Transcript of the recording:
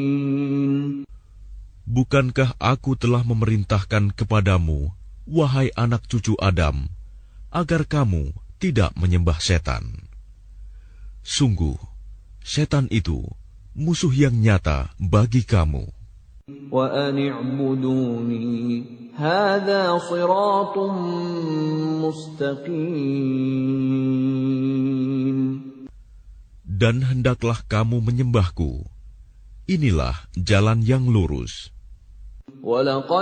Bukankah aku telah memerintahkan kepadamu, wahai anak cucu Adam, agar kamu tidak menyembah setan? Sungguh, setan itu musuh yang nyata bagi kamu. وَأَنِ اعْبُدُونِي هَذَا صِرَاطٌ مُسْتَقِيمٌ. Dan hendaklah kamu menyembahku. Inilah jalan yang lurus.